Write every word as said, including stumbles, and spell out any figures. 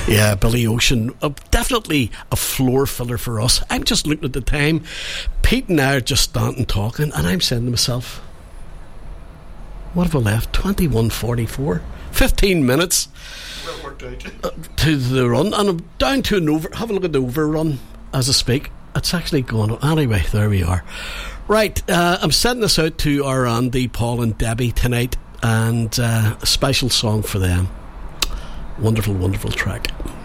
Yeah, Billy Ocean, uh, definitely a floor filler for us. I'm just looking at the time. Pete and I are just standing talking, and I'm saying to myself, what have I left? twenty-one forty-four. fifteen minutes Well worked out. uh, to the run, and I'm down to an over. Have a look at the overrun as I speak. It's actually going on. Anyway, there we are. Right, uh, I'm sending this out to our Andy, Paul and Debbie tonight, and uh, a special song for them. Wonderful, wonderful track.